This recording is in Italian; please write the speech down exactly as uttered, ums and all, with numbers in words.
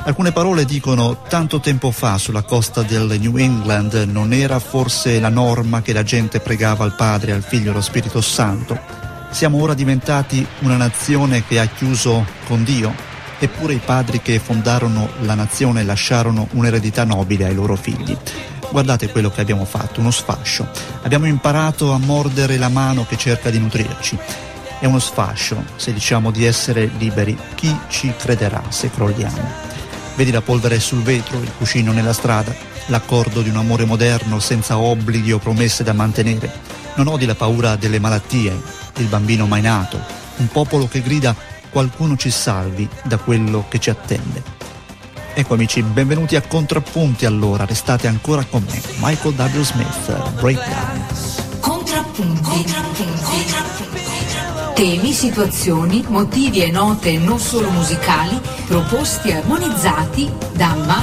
Alcune parole dicono: tanto tempo fa sulla costa del New England non era forse la norma che la gente pregava al Padre, al Figlio e allo Spirito Santo? Siamo ora diventati una nazione che ha chiuso con Dio? Eppure i padri che fondarono la nazione lasciarono un'eredità nobile ai loro figli. Guardate quello che abbiamo fatto, uno sfascio. Abbiamo imparato a mordere la mano che cerca di nutrirci. È uno sfascio se diciamo di essere liberi. Chi ci crederà se crolliamo? Vedi la polvere sul vetro, il cuscino nella strada, l'accordo di un amore moderno senza obblighi o promesse da mantenere. Non odi la paura delle malattie, il bambino mai nato, un popolo che grida: qualcuno ci salvi da quello che ci attende. Ecco amici, benvenuti a Contrappunti allora, restate ancora con me. Michael W. Smith, Breakdown. Contrappunti. Contrappunti. Contrappunti. Temi, situazioni, motivi e note non solo musicali, proposti e armonizzati da